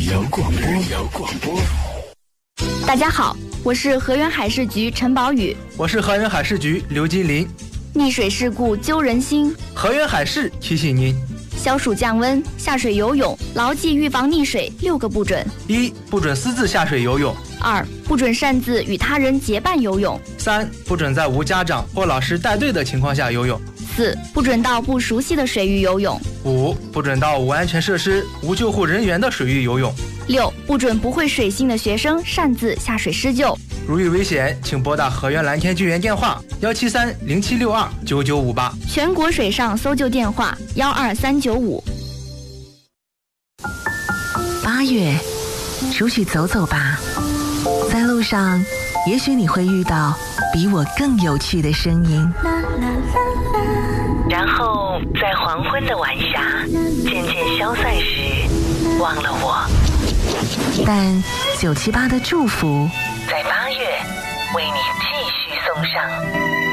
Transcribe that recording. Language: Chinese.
游广播。 大家好，我是河源海事局陈宝宇， 我是河源海事局刘金林。 溺水事故揪人心， 河源海事提醒您： 消暑降温，下水游泳牢记预防溺水6个不准。 1. 不准私自下水游泳。 2. 不准擅自与他人结伴游泳。 3. 不准在无家长或老师带队的情况下游泳。 4. 不准到不熟悉的水域游泳。 5. 不准到无安全设施、无救护人员的水域游泳。 6. 不准不会水性的学生擅自下水施救。 如遇危险，请拨打河源蓝天救援电话17307629958， 全国水上搜救电话12395。 8月，出去走走吧，在路上，也许你会遇到比我更有趣的声音。然后在黄昏的晚霞渐渐消散时，忘了我。但978的祝福在8月为你继续送上。